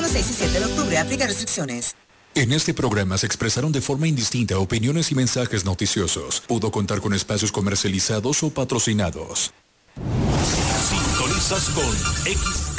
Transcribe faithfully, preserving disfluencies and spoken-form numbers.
Solo seis y siete de octubre. Aplica restricciones. En este programa se expresaron de forma indistinta opiniones y mensajes noticiosos. Pudo contar con espacios comercializados o patrocinados. Sintonizas con X